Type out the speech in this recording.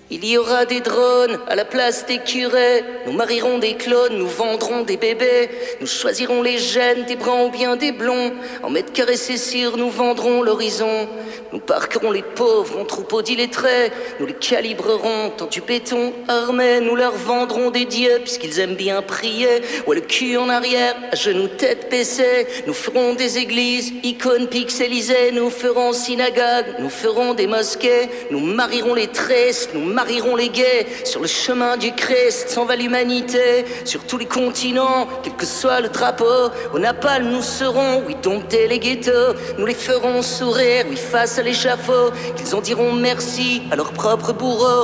Il y aura des drones à la place des curés. Nous marierons des clones, nous vendrons des bébés. Nous choisirons les gènes des bruns ou bien des blonds. En mètres carrés c'est sûr, nous vendrons l'horizon. Nous parquerons les pauvres en troupeaux d'illettrés. Nous les calibrerons dans du béton armé. Nous leur vendrons des dieux puisqu'ils aiment bien prier. Ouais, le cul en arrière, à genoux tête baissée. Nous ferons des églises, icônes pixelisées. Nous ferons synagogues, nous ferons des mosquées. Nous marierons les tristes, nous marierons les gays. Sur le chemin du Christ s'en va l'humanité. Sur tous les continents, quel que soit le drapeau. Au napalm nous serons, oui, dompter les ghettos. Nous les ferons sourire, oui, face à l'échafaud. Qu'ils en diront merci à leur propre bourreau.